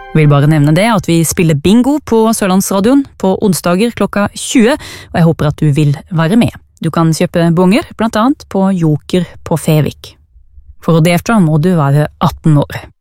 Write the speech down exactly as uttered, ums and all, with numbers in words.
Vil bare nevne det at vi spiller bingo på Sørlandsradioen på onsdager klokka tjue, og jeg håper at du vil være med. Du kan kjøpe bonger, blant annet på Joker på Fevik. For å delta må du være atten år.